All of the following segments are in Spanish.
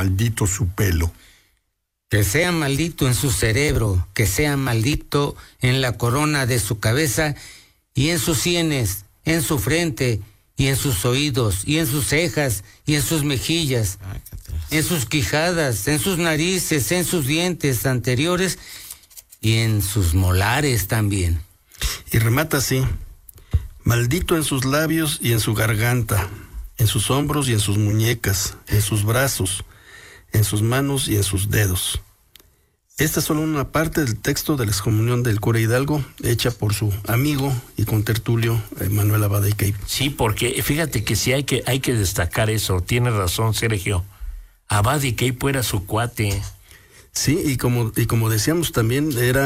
maldito su pelo. Que sea maldito en su cerebro, que sea maldito en la corona de su cabeza y en sus sienes, en su frente y en sus oídos y en sus cejas y en sus mejillas, en sus quijadas, en sus narices, en sus dientes anteriores y en sus molares también. Y remata así: maldito en sus labios y en su garganta, en sus hombros y en sus muñecas, en sus brazos, en sus manos y en sus dedos. Esta es solo una parte del texto de la excomunión del cura Hidalgo, hecha por su amigo y contertulio Manuel Abad y Queipo. Sí, porque fíjate que sí hay que destacar eso. Tiene razón, Sergio. Abad y Queipo era su cuate. Sí, y como decíamos también,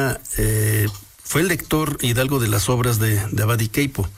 fue el lector Hidalgo de las obras de Abad y Queipo.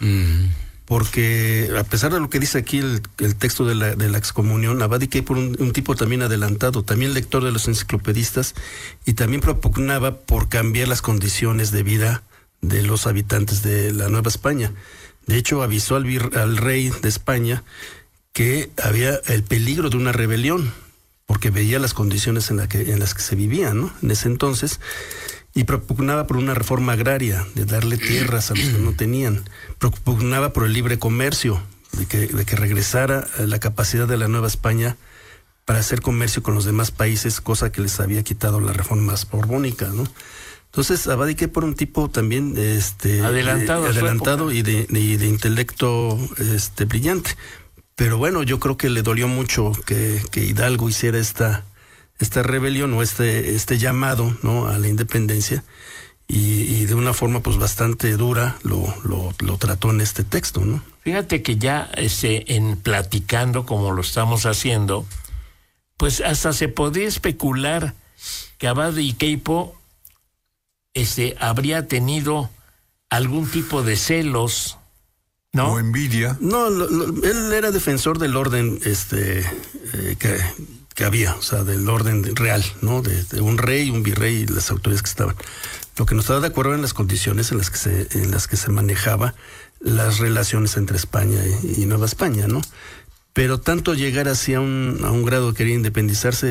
Porque a pesar de lo que dice aquí el texto de la excomunión, Abad y Queipo era un tipo también adelantado, también lector de los enciclopedistas, y también propugnaba por cambiar las condiciones de vida de los habitantes de la Nueva España. De hecho, avisó al rey de España que había el peligro de una rebelión, porque veía las condiciones en las que se vivían, ¿no? En ese entonces, y propugnaba por una reforma agraria, de darle tierras a los que no tenían. Propugnaba por el libre comercio, de que regresara la capacidad de la Nueva España para hacer comercio con los demás países, cosa que les había quitado la reforma borbónica, ¿no? Entonces, Abad y Queipo era un tipo también adelantado y de intelecto brillante. Pero bueno, yo creo que le dolió mucho que Hidalgo hiciera esta rebelión o este llamado, ¿no?, a la independencia, y de una forma pues bastante dura lo trató en este texto, ¿no? Fíjate que ya en platicando como lo estamos haciendo, pues hasta se podría especular que Abad y Queipo habría tenido algún tipo de celos, ¿no? O envidia. No, él era defensor del orden que había, o sea, del orden real, ¿no? De un rey, un virrey y las autoridades que estaban. Lo que no estaba de acuerdo eran las condiciones en las que se manejaba las relaciones entre España y Nueva España, ¿no? Pero tanto llegar así a un grado de querer independizarse,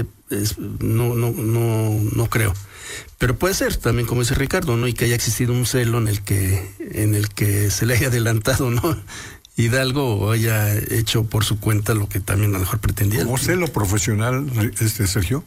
no creo. Pero puede ser también, como dice Ricardo, ¿no? Y que haya existido un celo en el que se le haya adelantado, ¿no?, Hidalgo, o haya hecho por su cuenta lo que también a lo mejor pretendía. ¿Como celo profesional, Sergio?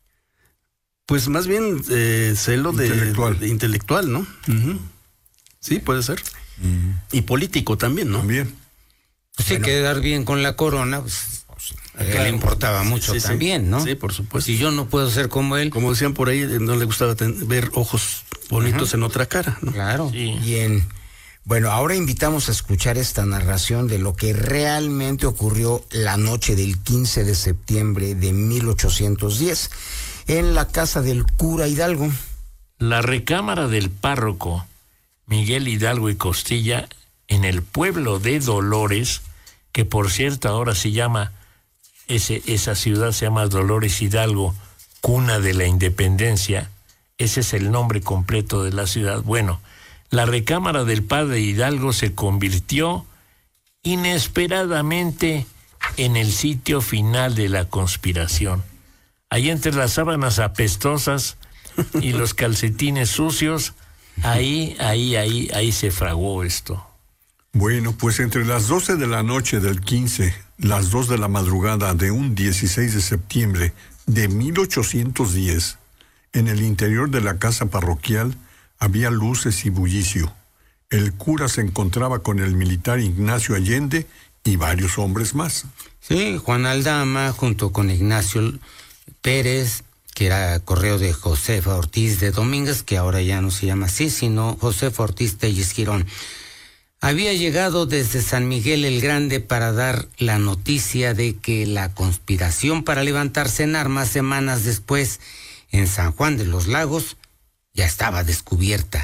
Pues más bien celo de intelectual, ¿no? Uh-huh. Sí, puede ser. Uh-huh. Y político también, ¿no? También. Pues sí, quedar bien con la corona, pues le importaba mucho también, ¿no? Sí, por supuesto. Si yo no puedo ser como él. Como decían por ahí, no le gustaba ver ojos bonitos en otra cara, ¿no? Claro. Sí. Bien. Bueno, ahora invitamos a escuchar esta narración de lo que realmente ocurrió la noche del 15 de septiembre de 1810 en la casa del cura Hidalgo. La recámara del párroco Miguel Hidalgo y Costilla en el pueblo de Dolores, que por cierto ahora se llama, esa ciudad se llama Dolores Hidalgo, cuna de la independencia. Ese es el nombre completo de la ciudad. Bueno, la recámara del padre Hidalgo se convirtió inesperadamente en el sitio final de la conspiración. Ahí entre las sábanas apestosas y los calcetines sucios, ahí se fraguó esto. Bueno, pues entre las 12 de la noche del 15, las 2 de la madrugada de un 16 de septiembre de 1810, en el interior de la casa parroquial había luces y bullicio. El cura se encontraba con el militar Ignacio Allende y varios hombres más. Sí, Juan Aldama, junto con Ignacio Pérez, que era correo de Josefa Ortiz de Domínguez, que ahora ya no se llama así, sino Josefa Ortiz Telles Girón. Había llegado desde San Miguel el Grande para dar la noticia de que la conspiración para levantarse en armas semanas después en San Juan de los Lagos ya estaba descubierta.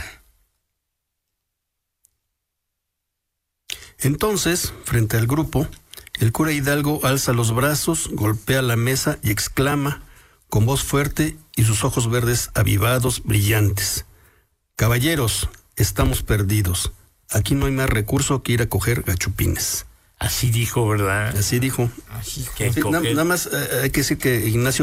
Entonces, frente al grupo, el cura Hidalgo alza los brazos, golpea la mesa y exclama con voz fuerte y sus ojos verdes avivados, brillantes: caballeros, estamos perdidos. Aquí no hay más recurso que ir a coger gachupines. Así dijo, ¿verdad? Así dijo. Sí, nada más hay que decir que Ignacio